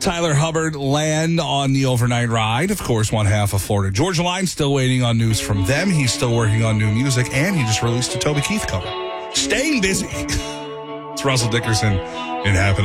Tyler Hubbard land on the overnight ride. Of course, one half of Florida Georgia Line. Still waiting on news from them. He's still working on new music, and he just released a Toby Keith cover. Staying busy. It's Russell Dickerson in Happen.